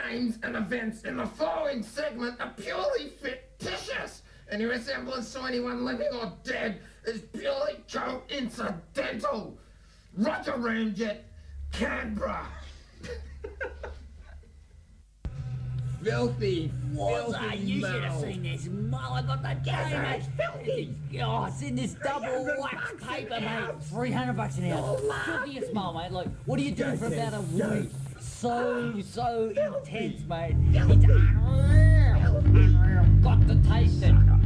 names and events in the following segment are purely fictitious. Any resemblance to anyone living or dead is purely coincidental. Roger Ramjet, Canberra. Filthy, filthy You should have mouth. seen this. Mo, I got that game, mate. Filthy. Oh, it's in this double wax paper, mate. $300 an hour. Filthiest Mo, mate. Like, what do you do for about a week? So intense, mate. It's unreal. Unreal. Got to taste it.